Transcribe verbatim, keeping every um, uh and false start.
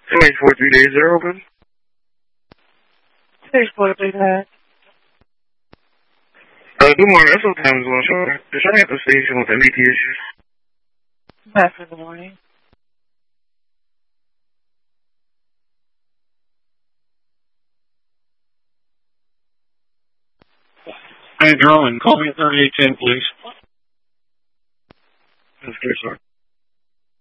Today's four three days are open. Today's four three days. Uh, good morning. That's what time is on show. Just trying at the station with M B T issues. After the morning. Hey, Rowan, call me at thirty-eight ten, please. That's good, sir.